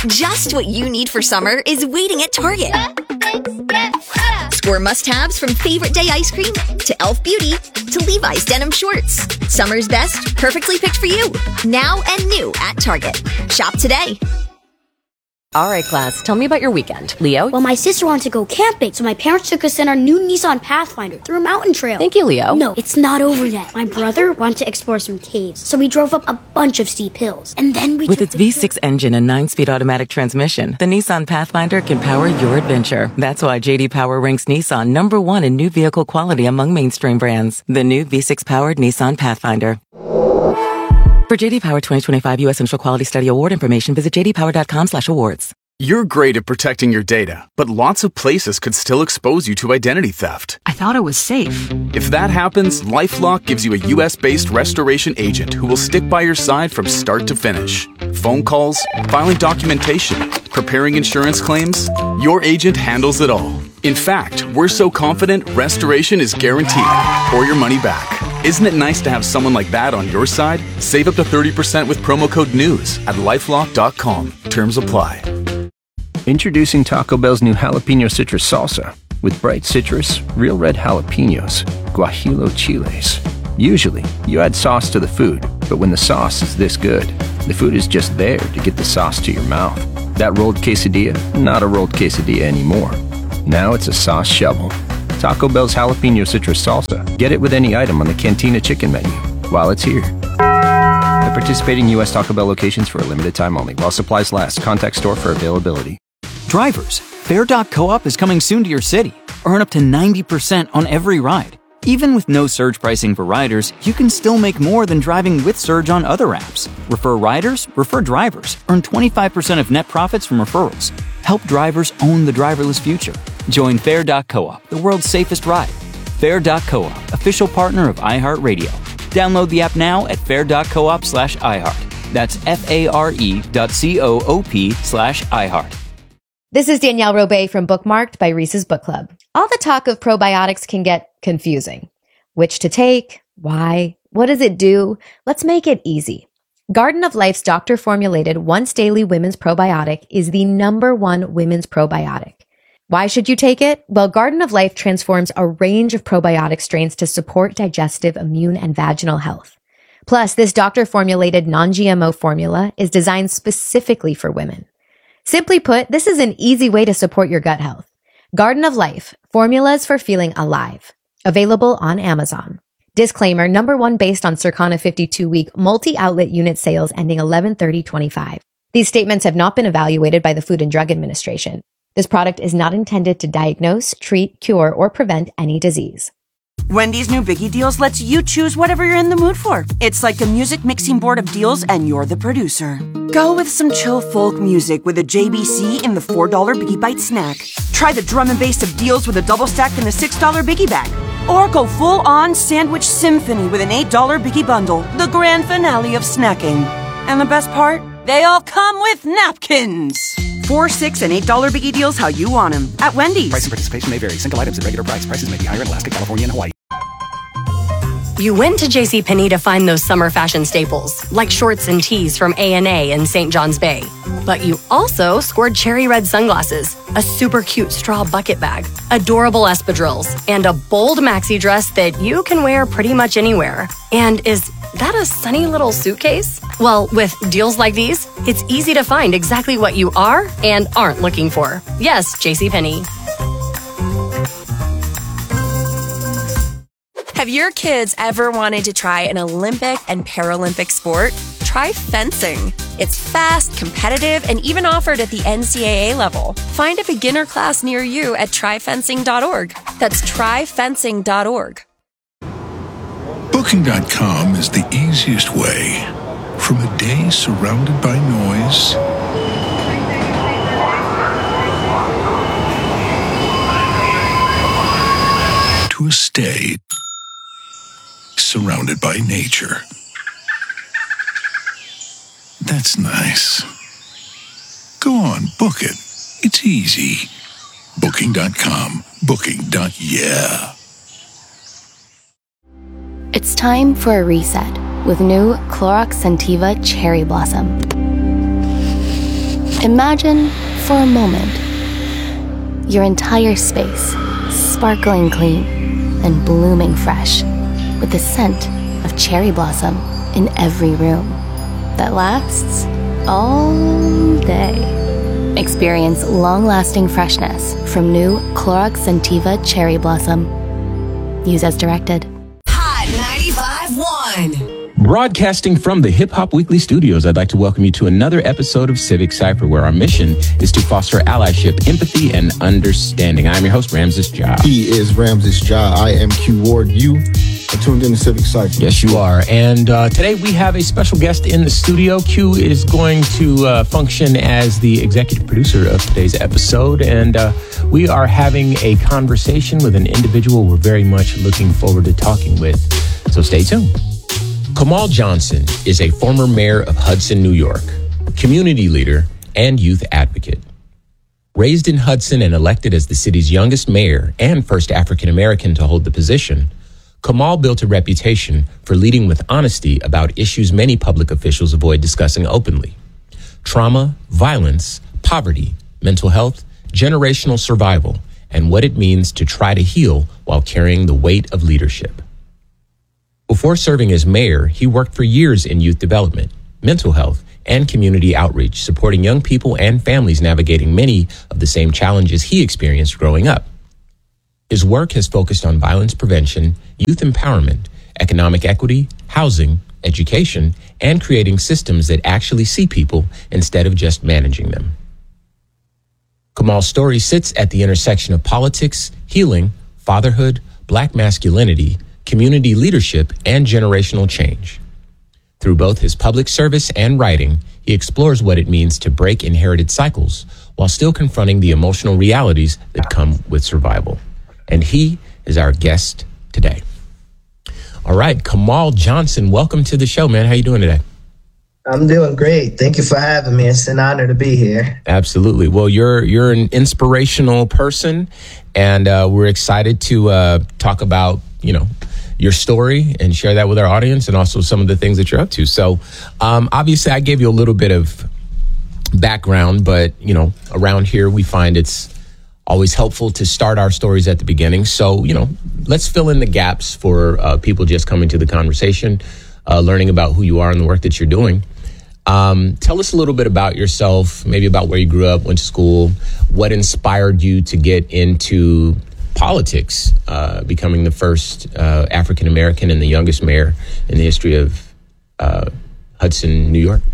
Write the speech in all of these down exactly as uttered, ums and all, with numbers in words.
Just what you need for summer is waiting at Target. Score must-haves from Favorite Day ice cream to e l f Beauty to Levi's denim shorts. Summer's best, perfectly picked for you. Now and new at Target. Shop today. All right, class, tell me about your weekend. Leo? Well, my sister wanted to go camping, so my parents took us in our new Nissan Pathfinder through a mountain trail. Thank you, Leo. No, it's not over yet. My brother wanted to explore some caves, so we drove up a bunch of steep hills. And then we With its V six engine and nine-speed automatic transmission, the Nissan Pathfinder can power your adventure. That's why J D Power ranks Nissan number one in new vehicle quality among mainstream brands. The new V six-powered Nissan Pathfinder. For J D Power twenty twenty-five U S Central Quality Study Award information, visit j d power dot com slash awards. You're great at protecting your data, but lots of places could still expose you to identity theft. I thought it was safe. If that happens, LifeLock gives you a U S-based restoration agent who will stick by your side from start to finish. Phone calls, filing documentation, preparing insurance claims, your agent handles it all. In fact, we're so confident restoration is guaranteed or your money back. Isn't it nice to have someone like that on your side? Save up to thirty percent with promo code NEWS at lifelock dot com. Terms apply. Introducing Taco Bell's new jalapeno citrus salsa with bright citrus, real red jalapenos, guajillo chiles. Usually, you add sauce to the food, but when the sauce is this good, the food is just there to get the sauce to your mouth. That rolled quesadilla, not a rolled quesadilla anymore. Now it's a sauce shovel. Taco Bell's jalapeno citrus salsa. Get it with any item on the Cantina chicken menu while it's here. At participating U S Taco Bell locations for a limited time only. While supplies last. Contact store for availability. Drivers, Fare dot coop is coming soon to your city. Earn up to ninety percent on every ride. Even with no surge pricing for riders, you can still make more than driving with surge on other apps. Refer riders, refer drivers. Earn twenty-five percent of net profits from referrals. Help drivers own the driverless future. Join Fare dot coop, the world's safest ride. Fare dot coop, official partner of iHeartRadio. Download the app now at fare dot coop slash iHeart. That's F-A-R-E dot C-O-O-P slash iHeart. This is Danielle Robay from Bookmarked by Reese's Book Club. All the talk of probiotics can get confusing. Which to take? Why? What does it do? Let's make it easy. Garden of Life's doctor-formulated once-daily women's probiotic is the number one women's probiotic. Why should you take it? Well, Garden of Life transforms a range of probiotic strains to support digestive, immune, and vaginal health. Plus, this doctor-formulated non-G M O formula is designed specifically for women. Simply put, this is an easy way to support your gut health. Garden of Life, formulas for feeling alive. Available on Amazon. Disclaimer, number one based on Circana fifty-two week multi-outlet unit sales ending eleven thirty twenty-five. These statements have not been evaluated by the Food and Drug Administration. This product is not intended to diagnose, treat, cure, or prevent any disease. Wendy's new Biggie Deals lets you choose whatever you're in the mood for. It's like a music mixing board of deals and you're the producer. Go with some chill folk music with a J B C in the four dollar Biggie Bite snack. Try the drum and bass of deals with a double stack in the six dollar Biggie Bag. Or go full-on sandwich symphony with an eight dollar Biggie Bundle, the grand finale of snacking. And the best part? They all come with napkins. Four, six, and eight dollar Biggie Deals how you want them at Wendy's. Price and participation may vary. Single items at regular price. Prices may be higher in Alaska, California, and Hawaii. You went to JCPenney to find those summer fashion staples, like shorts and tees from A and A in Saint John's Bay. But you also scored cherry red sunglasses, a super cute straw bucket bag, adorable espadrilles, and a bold maxi dress that you can wear pretty much anywhere. And is that a sunny little suitcase? Well, with deals like these, it's easy to find exactly what you are and aren't looking for. Yes, JCPenney. Have your kids ever wanted to try an Olympic and Paralympic sport? Try fencing. It's fast, competitive, and even offered at the N C double A level. Find a beginner class near you at try fencing dot org. That's try fencing dot org. Booking dot com is the easiest way. From a day surrounded by noise to a stay surrounded by nature. That's nice. Go on, book it. It's easy. Booking dot com. Booking. Yeah. It's time for a reset with new Clorox Scentiva Cherry Blossom. Imagine, for a moment, your entire space sparkling clean and blooming fresh, with the scent of cherry blossom in every room that lasts all day. Experience long-lasting freshness from new Clorox Scentiva Cherry Blossom. Use as directed. Hot ninety-five point one. Broadcasting from the Hip Hop Weekly studios, I'd like to welcome you to another episode of Civic Cypher, where our mission is to foster allyship, empathy, and understanding. I'm your host, Ramses Ja. He is Ramses Ja. I am Q Ward. You are tuned in to Civic Cypher. Yes, you are. And uh, today we have a special guest in the studio. Q is going to uh, function as the executive producer of today's episode. And uh, we are having a conversation with an individual we're very much looking forward to talking with. So stay tuned. Kamal Johnson is a former mayor of Hudson, New York, community leader, and youth advocate. Raised in Hudson and elected as the city's youngest mayor and first African-American to hold the position, Kamal built a reputation for leading with honesty about issues many public officials avoid discussing openly: trauma, violence, poverty, mental health, generational survival, and what it means to try to heal while carrying the weight of leadership. Before serving as mayor, he worked for years in youth development, mental health, and community outreach, supporting young people and families navigating many of the same challenges he experienced growing up. His work has focused on violence prevention, youth empowerment, economic equity, housing, education, and creating systems that actually see people instead of just managing them. Kamal's story sits at the intersection of politics, healing, fatherhood, Black masculinity, community leadership, and generational change. Through both his public service and writing, he explores what it means to break inherited cycles while still confronting the emotional realities that come with survival. And he is our guest today. All right, Kamal Johnson, welcome to the show, man. How you doing today? I'm doing great. Thank you for having me. It's an honor to be here. Absolutely. Well, you're you're an inspirational person, and uh, we're excited to uh, talk about, you know, your story and share that with our audience, and also some of the things that you're up to. So um, obviously I gave you a little bit of background, but, you know, around here we find it's always helpful to start our stories at the beginning. So, you know, let's fill in the gaps for uh, people just coming to the conversation, uh, learning about who you are and the work that you're doing. Um, tell us a little bit about yourself, maybe about where you grew up, went to school, what inspired you to get into politics, uh, becoming the first uh, African-American and the youngest mayor in the history of uh, Hudson, New York?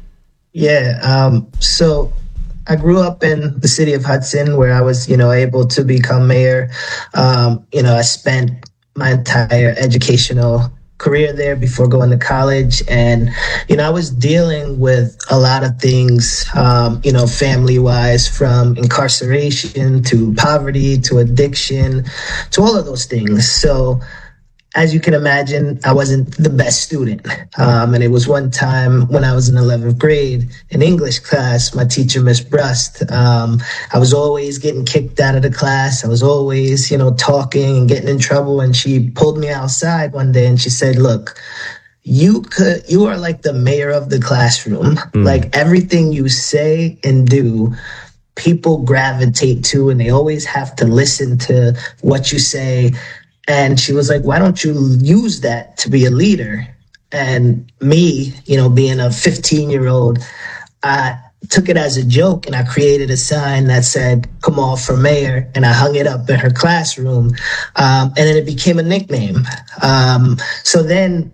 Yeah, um, so I grew up in the city of Hudson, where I was, you know, able to become mayor. Um, you know, I spent my entire educational career there before going to college. And, you know, I was dealing with a lot of things, um, you know, family wise, from incarceration to poverty to addiction to all of those things. So as you can imagine, I wasn't the best student. Um, and it was one time when I was in eleventh grade in English class, my teacher, Miss Brust, um, I was always getting kicked out of the class. I was always, you know, talking and getting in trouble. And she pulled me outside one day and she said, look, you could, you are like the mayor of the classroom. Mm. Like everything you say and do, people gravitate to, and they always have to listen to what you say. And she was like, why don't you use that to be a leader? And me, you know, being a fifteen-year-old, I took it as a joke, and I created a sign that said, Kamal for mayor, and I hung it up in her classroom. Um, and then it became a nickname. Um, so then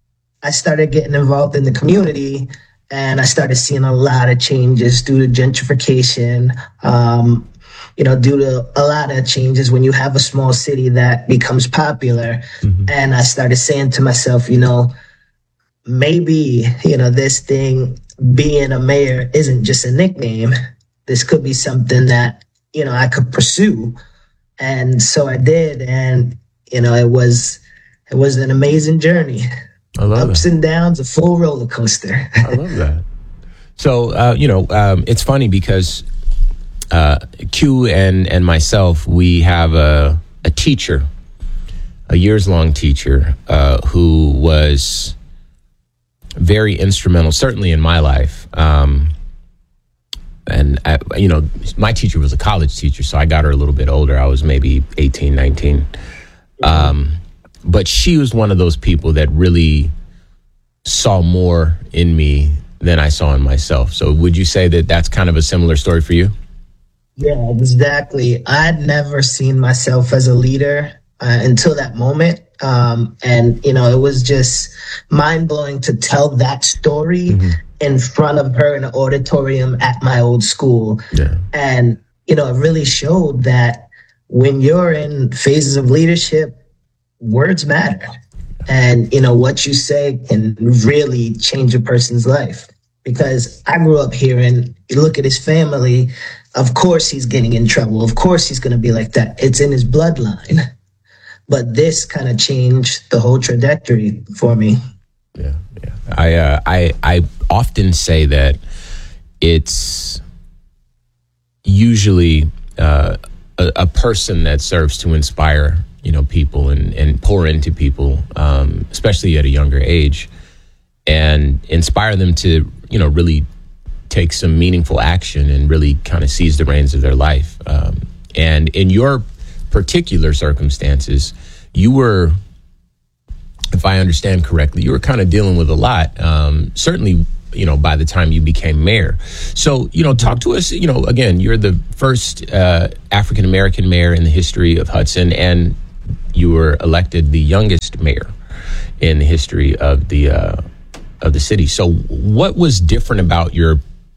I started getting involved in the community, and I started seeing a lot of changes due to gentrification, um, you know, due to a lot of changes when you have a small city that becomes popular. Mm-hmm. And I started saying to myself, you know, maybe, you know, this thing, being a mayor, isn't just a nickname. This could be something that, you know, I could pursue. And so I did. And, you know, it was, it was an amazing journey. I love Ups it. and downs, a full roller coaster. I love that. So, uh, you know, um, it's funny because uh, Q and, and myself, we have a, a teacher, a years-long teacher uh, who was very instrumental, certainly in my life. Um, And, I, you know, my teacher was a college teacher, so I got her a little bit older. I was maybe eighteen, nineteen. Um, but she was one of those people that really saw more in me than I saw in myself. So would you say that that's kind of a similar story for you? Yeah, exactly. I'd never seen myself as a leader uh, until that moment. Um, and, you know, it was just mind blowing to tell that story mm-hmm. in front of her in an auditorium at my old school. Yeah. And, you know, it really showed that when you're in phases of leadership, words matter. And, you know, what you say can really change a person's life. Because I grew up here and you look at his family, of course he's getting in trouble. Of course he's going to be like that. It's in his bloodline. But this kind of changed the whole trajectory for me. Yeah, yeah. I, uh, I, I often say that it's usually uh, a, a person that serves to inspire, you know, people and, and pour into people, um, especially at a younger age, and inspire them to, you know, really take some meaningful action and really kind of seize the reins of their life. Um, and in your particular circumstances, you were, if I understand correctly, you were kind of dealing with a lot, um, certainly, you know, by the time you became mayor. So, you know, talk to us, you know, again, you're the first uh, African-American mayor in the history of Hudson, and you were elected the youngest mayor in the history of the uh, of the city. So what was different about your,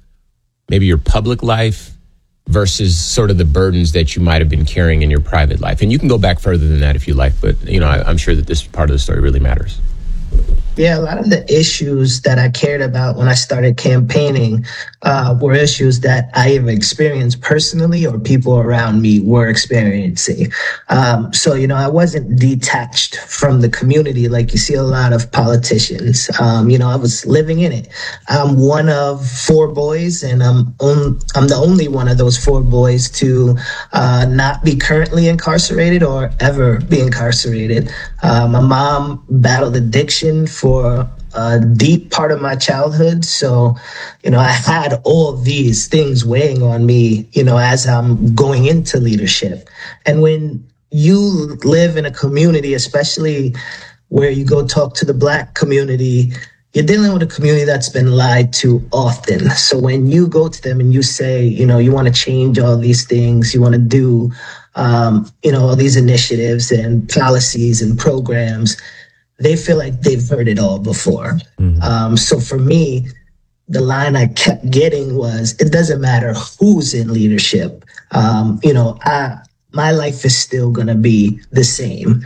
maybe your public life versus sort of the burdens that you might have been carrying in your private life? And you can go back further than that if you like, but, you know, I, I'm sure that this part of the story really matters. Yeah, a lot of the issues that I cared about when I started campaigning uh, were issues that I either experienced personally or people around me were experiencing. Um, so, you know, I wasn't detached from the community like you see a lot of politicians. Um, you know, I was living in it. I'm one of four boys, and I'm on, I'm the only one of those four boys to uh, not be currently incarcerated or ever be incarcerated. Uh, my mom battled addiction for for a deep part of my childhood. So, you know, I had all these things weighing on me, you know, as I'm going into leadership. And when you live in a community, especially where you go talk to the Black community, you're dealing with a community that's been lied to often. So when you go to them and you say, you know, you want to change all these things, you want to do, um, you know, all these initiatives and policies and programs, they feel like they've heard it all before. Mm-hmm. Um, so for me, the line I kept getting was, it doesn't matter who's in leadership. Um, you know, I, my life is still going to be the same.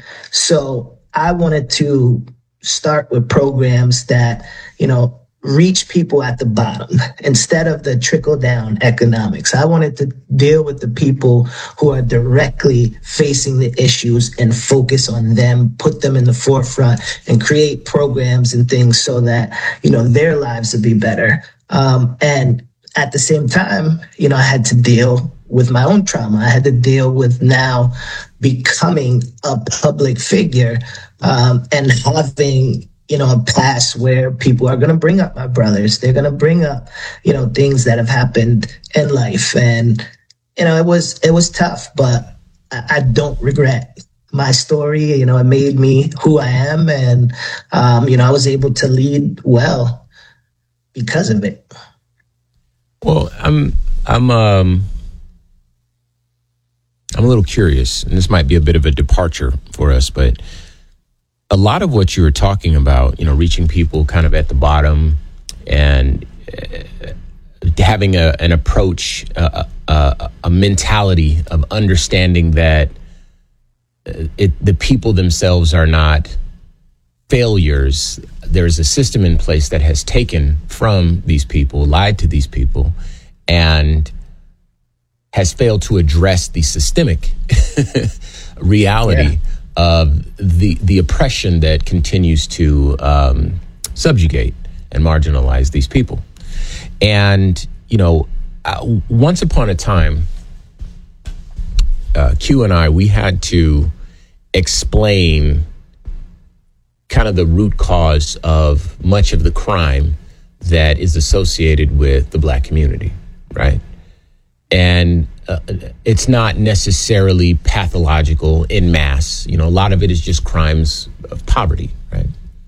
So I wanted to start with programs that, you know, reach people at the bottom instead of the trickle down economics. I wanted to deal with the people who are directly facing the issues and focus on them, put them in the forefront, and create programs and things so that, you know, their lives would be better. Um, and at the same time, you know, I had to deal with my own trauma. I had to deal with now becoming a public figure um, and having, you know, a past where people are going to bring up my brothers. They're going to bring up, you know, things that have happened in life. And, you know, it was, it was tough, but I, I don't regret my story. You know, it made me who I am. And, um, you know, I was able to lead well because of it. Well, I'm, I'm, um, I'm a little curious, and this might be a bit of a departure for us, but a lot of what you were talking about, you know, reaching people kind of at the bottom and uh, having a, an approach, uh, uh, a mentality of understanding that it, the people themselves are not failures. There's a system in place that has taken from these people, lied to these people, and has failed to address the systemic reality yeah. of the the oppression that continues to um, subjugate and marginalize these people. And, you know, uh, once upon a time, uh, Q and I, we had to explain kind of the root cause of much of the crime that is associated with the Black community, right? And uh, it's not necessarily pathological in mass. You know, a lot of it is just crimes of poverty, right?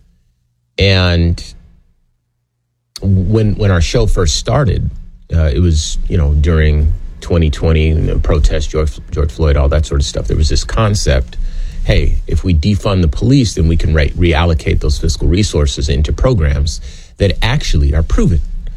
And when when our show first started, uh, it was, you know, during twenty twenty, you know, protests, George, George Floyd, all that sort of stuff. There was this concept, hey, if we defund the police, then we can re- reallocate those fiscal resources into programs that actually are proven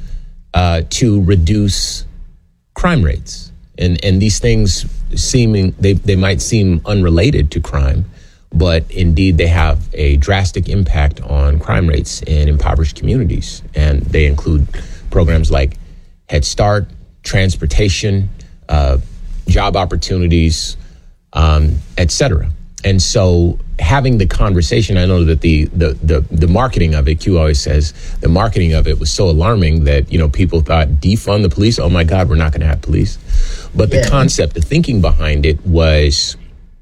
uh, to reduce crime rates. And and these things seeming, they, they might seem unrelated to crime, but indeed they have a drastic impact on crime rates in impoverished communities. And they include programs like Head Start, transportation, uh, job opportunities, um, et cetera. And so having the conversation, I know that the, the the the marketing of it, Q always says, the marketing of it was so alarming that, you know, people thought, defund the police? Oh my God, we're not going to have police. But the yeah. concept, the thinking behind it was,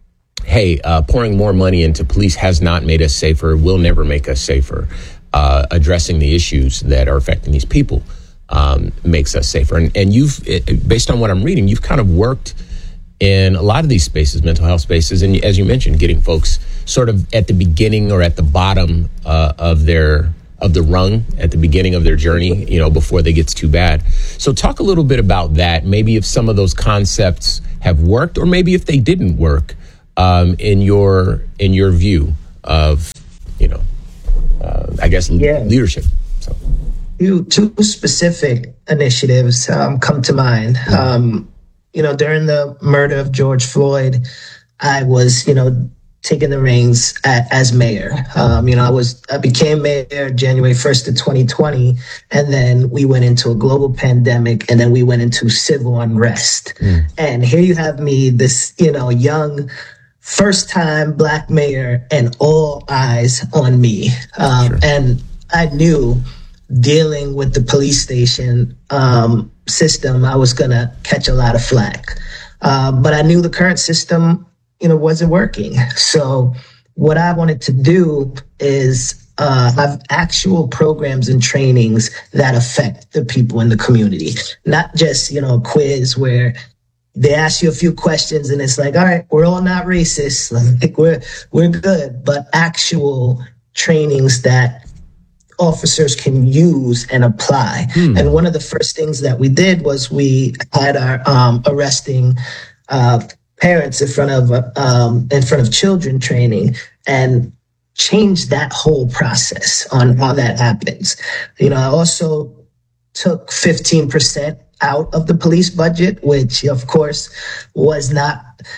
hey, uh, pouring more money into police has not made us safer, will never make us safer. Uh, addressing the issues that are affecting these people um, makes us safer. And, and you've, it, based on what I'm reading, you've kind of worked in a lot of these spaces, mental health spaces, and as you mentioned, getting folks sort of at the beginning or at the bottom uh, of their of the rung, at the beginning of their journey, you know, before they gets too bad. So talk a little bit about that, maybe if some of those concepts have worked, or maybe if they didn't work, um, in your in your view of, you know, uh, I guess yeah. leadership. So. Two, two specific initiatives um, come to mind. Um, You know, during the murder of George Floyd, I was, you know, taking the reins at, as mayor. Um, you know, I was, I became mayor January first of twenty twenty, and then we went into a global pandemic, and then we went into civil unrest. Mm. And here you have me, this, you know, young, first-time Black mayor, and all eyes on me. Um, sure. And I knew dealing with the police station um, system, I was going to catch a lot of flack. Uh, but I knew the current system, you know, wasn't working. So what I wanted to do is uh, have actual programs and trainings that affect the people in the community, not just, you know, a quiz where they ask you a few questions and it's like, all right, we're all not racist. Like we're, we're good, but actual trainings that officers can use and apply. Hmm. And one of the first things that we did was we had our um, arresting uh, parents in front of um, in front of children training, and changed that whole process on how that happens. You know, I also took fifteen percent out of the police budget, which of course was not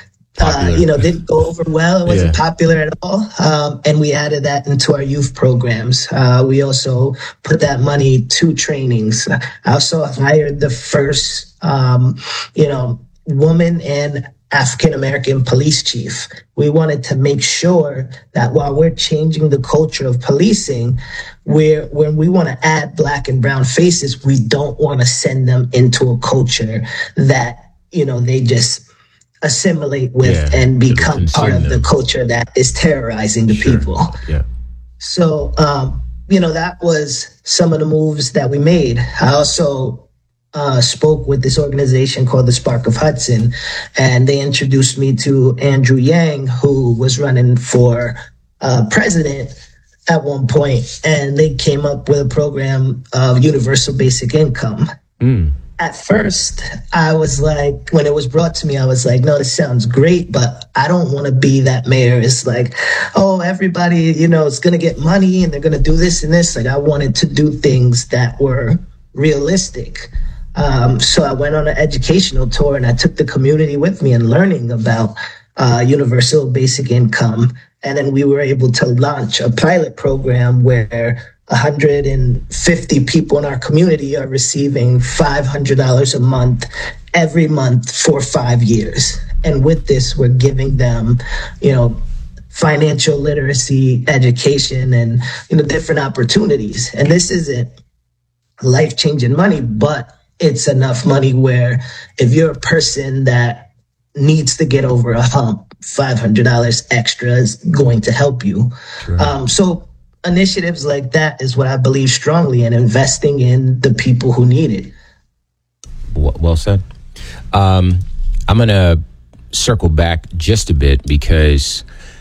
Uh, you know, didn't go over well. It wasn't yeah. popular at all. Um, and we added that into our youth programs. Uh, we also put that money to trainings. I also hired the first, um, you know, woman and African-American police chief. We wanted to make sure that while we're changing the culture of policing, we're, when we want to add Black and brown faces, we don't want to send them into a culture that, you know, they just assimilate with yeah, and become part of them. The culture that is terrorizing the sure. people. Yeah. So, um, you know, that was some of the moves that we made. I also uh, spoke with this organization called the Spark of Hudson, and they introduced me to Andrew Yang, who was running for uh, president at one point, and they came up with a program of universal basic income. Mm. At first, I was like, when it was brought to me, I was like, no, this sounds great, but I don't want to be that mayor. It's like, oh, everybody, you know, is going to get money and they're going to do this and this. Like, I wanted to do things that were realistic. Um, so I went on an educational tour and I took the community with me and learning about uh, universal basic income. And then we were able to launch a pilot program where one hundred fifty people in our community are receiving five hundred dollars a month every month for five years. And with this, we're giving them, you know, financial literacy, education, and, you know, different opportunities. And this isn't life-changing money, but it's enough money where if you're a person that needs to get over a hump, five hundred dollars extra is going to help you. Sure. Um, so initiatives like that is what I believe strongly in, investing in the people who need it. Well said. Um, I'm going to circle back just a bit because,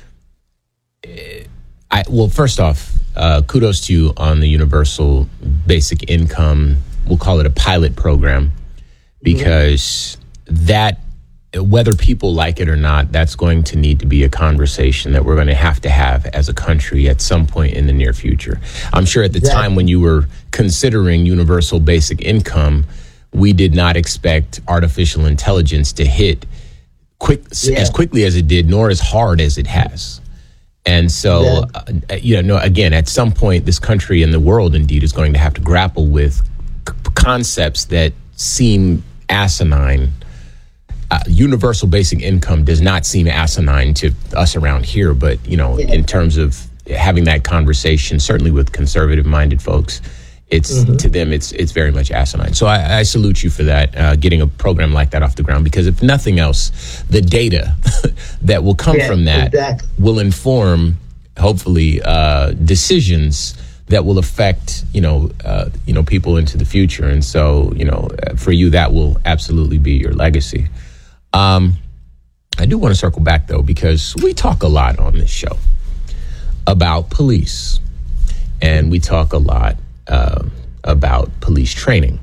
I well, first off, uh, kudos to you on the universal basic income. We'll call it a pilot program, because that, whether people like it or not, that's going to need to be a conversation that we're going to have to have as a country at some point in the near future. I'm sure at the Exactly. time when you were considering universal basic income, we did not expect artificial intelligence to hit quick Yeah. as quickly as it did, nor as hard as it has. And so, uh, you know, again, at some point, this country and the world, indeed, is going to have to grapple with c- concepts that seem asinine. Uh, universal basic income does not seem asinine to us around here, but, you know, Yeah. in terms of having that conversation, certainly with conservative-minded folks, it's Mhm. to them, it's it's very much asinine. So I, I salute you for that, uh, getting a program like that off the ground, because if nothing else, the data that will come Yeah, from that exactly. will inform, hopefully, uh, decisions that will affect, you know, uh, you know, people into the future. And so, you know, uh, for you, that will absolutely be your legacy. Um, I do want to circle back, though, because we talk a lot on this show about police, and we talk a lot uh, about police training.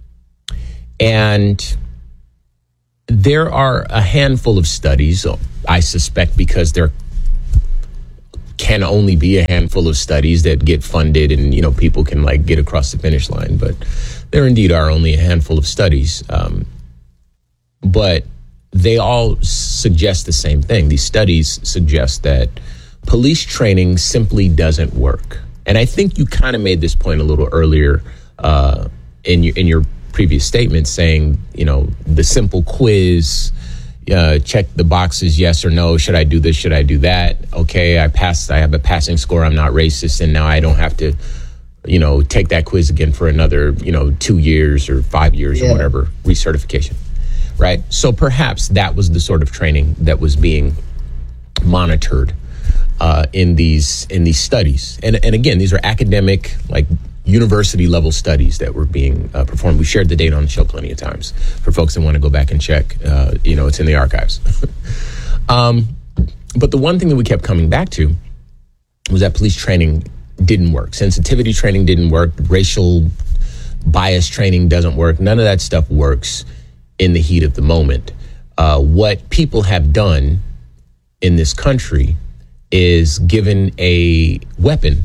And there are a handful of studies, I suspect, because there can only be a handful of studies that get funded and, you know, people can like get across the finish line. But there indeed are only a handful of studies. Um, but they all suggest the same thing. These studies suggest that police training simply doesn't work. And I think you kind of made this point a little earlier uh, in your in your previous statement, saying, you know, the simple quiz, uh, check the boxes, yes or no. Should I do this? Should I do that? Okay, I passed. I have a passing score. I'm not racist, and now I don't have to, you know, take that quiz again for another, you know, two years or five years Yeah. or whatever, recertification. Right. So perhaps that was the sort of training that was being monitored uh, in these in these studies. And and again, these are academic, like university level studies that were being uh, performed. We shared the data on the show plenty of times for folks that want to go back and check. Uh, you know, it's in the archives. um, but the one thing that we kept coming back to was that police training didn't work. Sensitivity training didn't work. Racial bias training doesn't work. None of that stuff works in the heat of the moment. Uh, what people have done in this country is given a weapon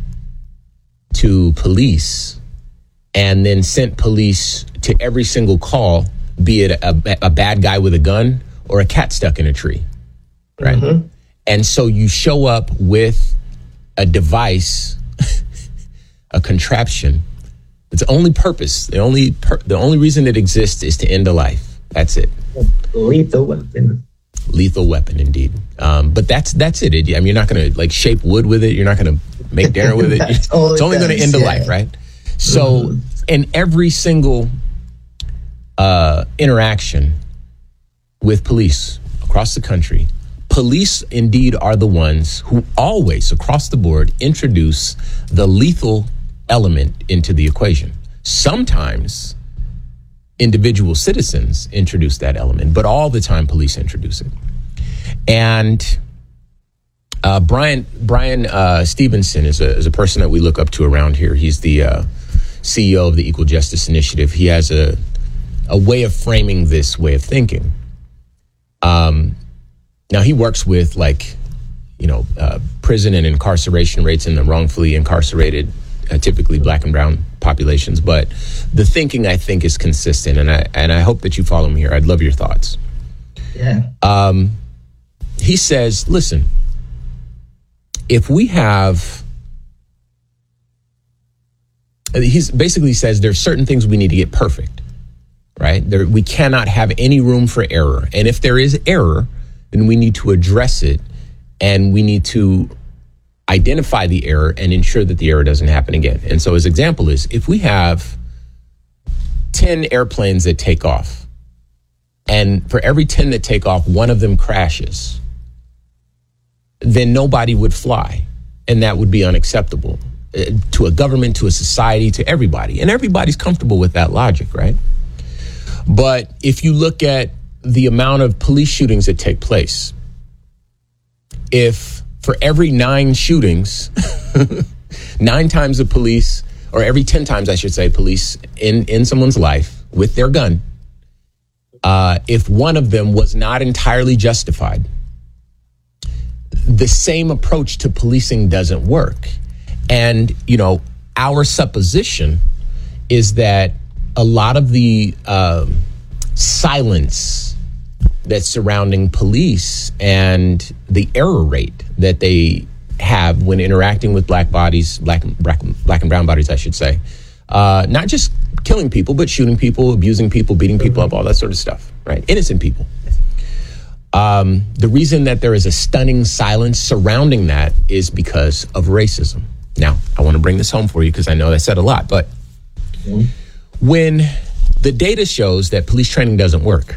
to police and then sent police to every single call, be it a, a bad guy with a gun or a cat stuck in a tree, right? Mm-hmm. And so you show up with a device, a contraption. Its only purpose, the only per, the only reason it exists is to end a life. That's it. Lethal weapon. Lethal weapon, indeed. Um, but that's that's it. it. I mean, you're not going to like shape wood with it. You're not going to make dinner with it. It's only going to end a yeah. life, right? So, mm-hmm. in every single uh, interaction with police across the country, police indeed are the ones who always, across the board, introduce the lethal element into the equation. Sometimes individual citizens introduce that element, but all the time police introduce it. And uh, Brian Brian uh, Stevenson is a, is a person that we look up to around here. He's the uh, C E O of the Equal Justice Initiative. He has a a way of framing this way of thinking. Um, now he works with like, you know, uh, prison and incarceration rates in the wrongfully incarcerated, uh, typically black and brown populations. But the thinking, I think, is consistent, and I and I hope that you follow me here. I'd love your thoughts. Yeah. Um, he says, listen, if we have, he's basically says there's certain things we need to get perfect, right? There, we cannot have any room for error. And if there is error, then we need to address it, and we need to identify the error and ensure that the error doesn't happen again. And so his example is, if we have ten airplanes that take off, and for every ten that take off, one of them crashes, then nobody would fly. And that would be unacceptable uh, to a government, to a society, to everybody. And everybody's comfortable with that logic, right? But if you look at the amount of police shootings that take place, if for every nine shootings, nine times the police, or every ten times, I should say, police in, in someone's life with their gun, uh, if one of them was not entirely justified, the same approach to policing doesn't work. And, you know, our supposition is that a lot of the uh, silence that's surrounding police and the error rate that they have when interacting with black bodies, black, black, black and brown bodies, I should say, uh, not just killing people, but shooting people, abusing people, beating people up, all that sort of stuff, right? Innocent people. Um, the reason that there is a stunning silence surrounding that is because of racism. Now, I want to bring this home for you because I know I said a lot, but when the data shows that police training doesn't work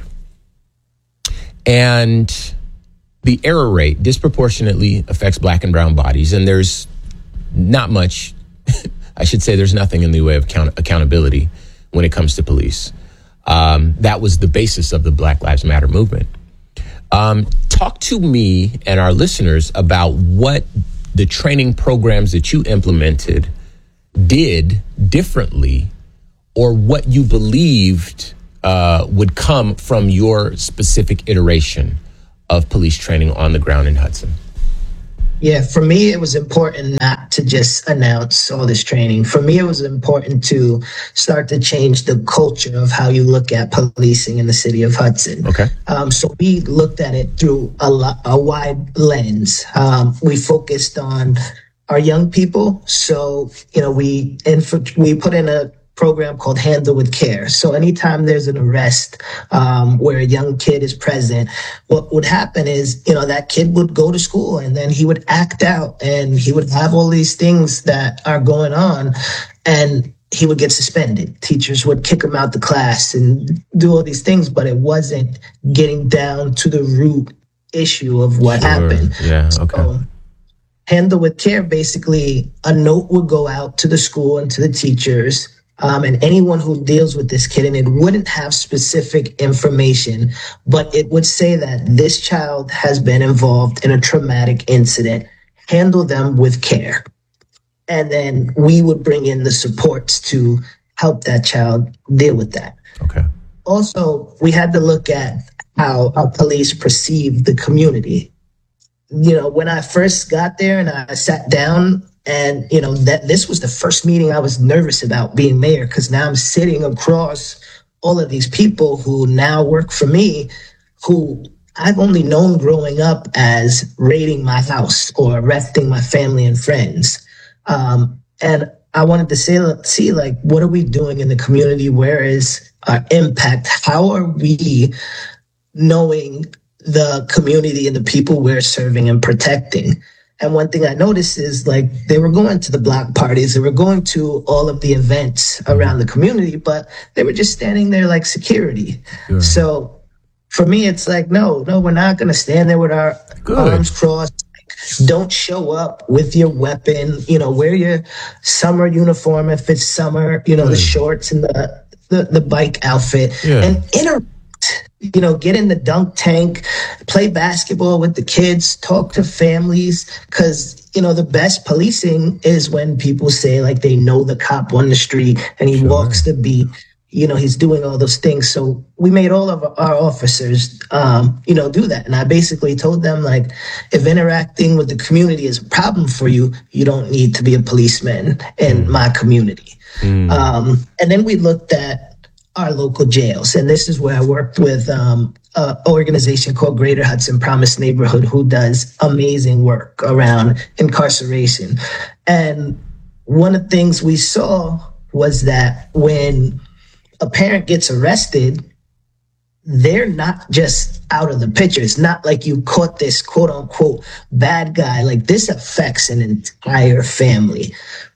and the error rate disproportionately affects black and brown bodies, and there's not much, I should say there's nothing in the way of account- accountability when it comes to police. Um, that was the basis of the Black Lives Matter movement. Um, talk to me and our listeners about what the training programs that you implemented did differently, or what you believed uh, would come from your specific iteration of police training on the ground in Hudson. Yeah, for me, it was important not to just announce all this training. For me, it was important to start to change the culture of how you look at policing in the city of Hudson. Okay. Um, so we looked at it through a, lo- a wide lens. Um, we focused on our young people. So, you know, we inf- we put in a program called Handle with Care. So anytime there's an arrest um, where a young kid is present, what would happen is, you know, that kid would go to school and then he would act out and he would have all these things that are going on and he would get suspended. Teachers would kick him out the class and do all these things, but it wasn't getting down to the root issue of what Sure. happened. Yeah, okay. So, Handle with Care, basically a note would go out to the school and to the teachers Um, and anyone who deals with this kid, and it wouldn't have specific information, but it would say that this child has been involved in a traumatic incident. Handle them with care. And then we would bring in the supports to help that child deal with that. Okay. Also, we had to look at how our police perceive the community. You know, when I first got there and I sat down, and, you know, that this was the first meeting I was nervous about being mayor, because now I'm sitting across all of these people who now work for me, who I've only known growing up as raiding my house or arresting my family and friends. Um, and I wanted to say, see, like, what are we doing in the community? Where is our impact? How are we knowing the community and the people we're serving and protecting? And one thing I noticed is, like, they were going to the block parties, they were going to all of the events around the community, but they were just standing there like security. Sure. So for me, it's like, no, no, we're not going to stand there with our Good. arms crossed. Like, don't show up with your weapon, you know, wear your summer uniform if it's summer, you know, Good. the shorts and the, the, the bike outfit, yeah. and interact. You know, get in the dunk tank, play basketball with the kids, talk to families, because, you know, the best policing is when people say, like, they know the cop on the street and he sure. walks the beat, you know, he's doing all those things. So we made all of our officers, um, you know, do that. And I basically told them, like, if interacting with the community is a problem for you, you don't need to be a policeman in mm. my community. Mm. Um, and then we looked at our local jails. And this is where I worked with um, an organization called Greater Hudson Promise Neighborhood, who does amazing work around incarceration. And one of the things we saw was that when a parent gets arrested, they're not just out of the picture. It's not like you caught this quote unquote bad guy. Like, this affects an entire family.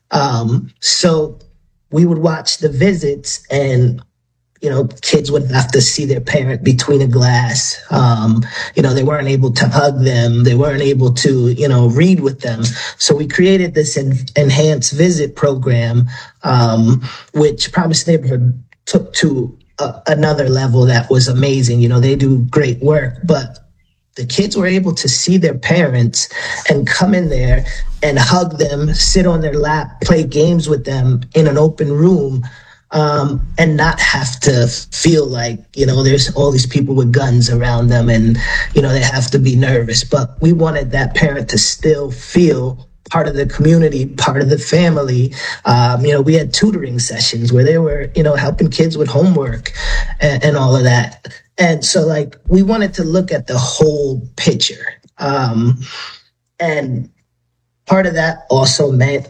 Um, so we would watch the visits, and you know, kids would have to see their parent between a glass. Um, you know, they weren't able to hug them. They weren't able to, you know, read with them. So we created this en- enhanced visit program, um, which Promise Neighborhood took to a, another level that was amazing. You know, they do great work, but the kids were able to see their parents and come in there and hug them, sit on their lap, play games with them in an open room, um, and not have to feel like, you know, there's all these people with guns around them and, you know, they have to be nervous. But we wanted that parent to still feel part of the community, part of the family. Um, you know, we had tutoring sessions where they were, you know, helping kids with homework and, and all of that. And so, like, we wanted to look at the whole picture. Um, and part of that also meant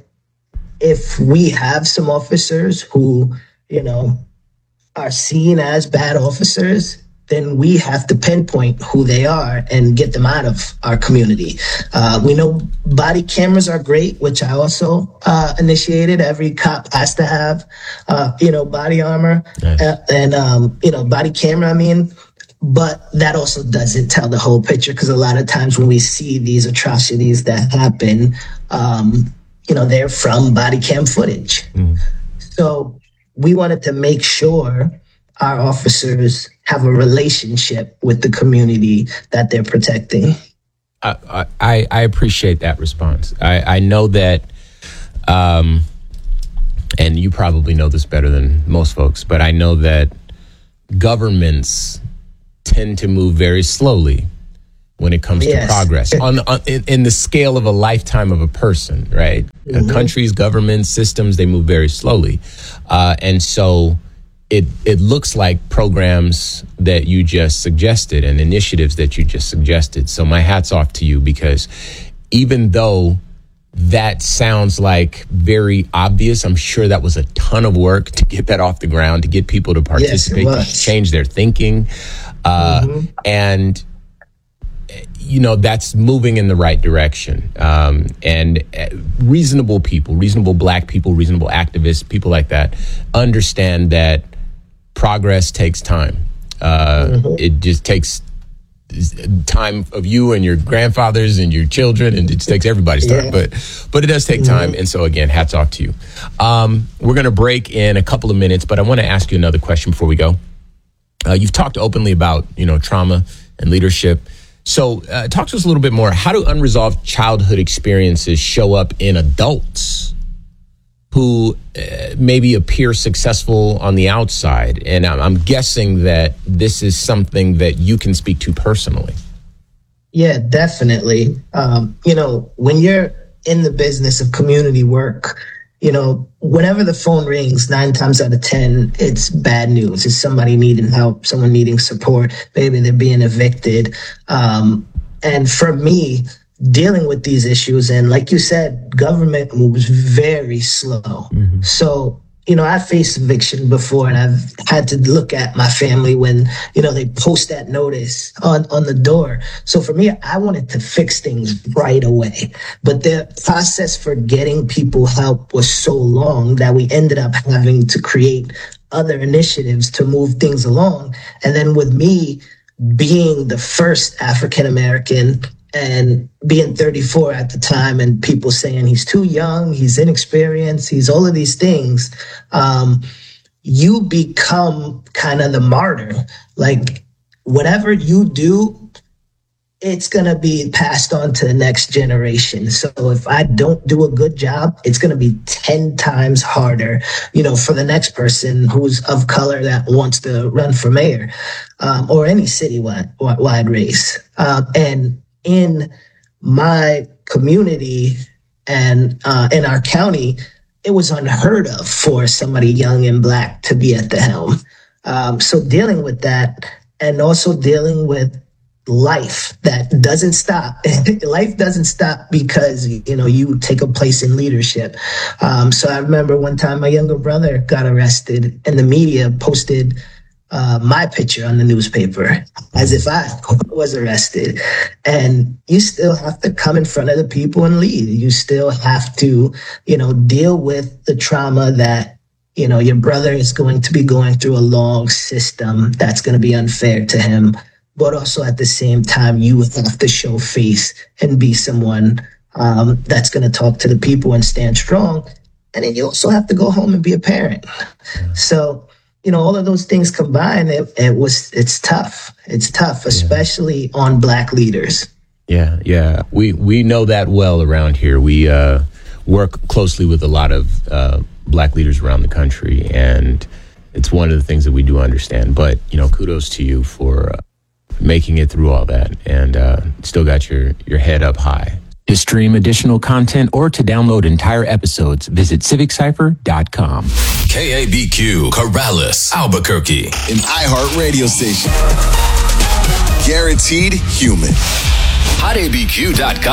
if we have some officers who, you know, are seen as bad officers, then we have to pinpoint who they are and get them out of our community. Uh, we know body cameras are great, which I also uh, initiated. Every cop has to have, uh, you know, body armor nice. uh, and, um, you know, body camera, I mean. But that also doesn't tell the whole picture, because a lot of times when we see these atrocities that happen, um, you know, they're from body cam footage. Mm. So we wanted to make sure our officers have a relationship with the community that they're protecting. I, I, I appreciate that response. I, I know that, um, and you probably know this better than most folks, but I know that governments tend to move very slowly when it comes yes. to progress on, on in, in the scale of a lifetime of a person, right? Mm-hmm. Uh, countries, governments, systems, they move very slowly. Uh, and so it it looks like programs that you just suggested and initiatives that you just suggested. So my hat's off to you, because even though that sounds like very obvious, I'm sure that was a ton of work to get that off the ground, to get people to participate, yes, to change their thinking. Uh, mm-hmm. And, you know, that's moving in the right direction. Um, and reasonable people, reasonable Black people, reasonable activists, people like that, understand that progress takes time. Uh, mm-hmm. It just takes time of you and your grandfathers and your children, and it just takes everybody's time. Yeah. But but it does take time. Mm-hmm. And so, again, hats off to you. Um, we're going to break in a couple of minutes, but I want to ask you another question before we go. Uh, you've talked openly about, you know, trauma and leadership. So uh, talk to us a little bit more. How do unresolved childhood experiences show up in adults who uh, maybe appear successful on the outside? And I'm, I'm guessing that this is something that you can speak to personally. Yeah, definitely. Um, you know, when you're in the business of community work, you know, whenever the phone rings, nine times out of ten, it's bad news. It's somebody needing help, someone needing support. Maybe they're being evicted. Um, and for me, dealing with these issues, and like you said, government moves very slow. Mm-hmm. So, you know, I faced eviction before, and I've had to look at my family when, you know, they post that notice on, on the door. So for me, I wanted to fix things right away. But the process for getting people help was so long that we ended up having to create other initiatives to move things along. And then with me being the first African American and being thirty-four at the time, and people saying he's too young, he's inexperienced, he's all of these things, um, you become kind of the martyr. Like, whatever you do, it's going to be passed on to the next generation. So if I don't do a good job, it's going to be ten times harder, you know, for the next person who's of color that wants to run for mayor, um, or any citywide wide race. Um, and in my community and uh, in our county, it was unheard of for somebody young and Black to be at the helm. Um, so dealing with that, and also dealing with life that doesn't stop. Life doesn't stop because, you know, you take a place in leadership. Um, so I remember one time my younger brother got arrested, and the media posted Uh, my picture on the newspaper as if I was arrested. And you still have to come in front of the people and lead. You still have to, you know, deal with the trauma that, you know, your brother is going to be going through a long system that's going to be unfair to him. But also at the same time, you have to show face and be someone um, that's going to talk to the people and stand strong. And then you also have to go home and be a parent. So, you know, all of those things combined, it, it was, it's tough. It's tough, especially yeah. on Black leaders. Yeah, yeah. We we know that well around here. We uh, work closely with a lot of uh, Black leaders around the country, and it's one of the things that we do understand. But, you know, kudos to you for uh, making it through all that, and uh, still got your, your head up high. To stream additional content or to download entire episodes, visit civic cypher dot com. K A B Q, Corrales, Albuquerque, an iHeart radio station. Guaranteed human. hot a b q dot com.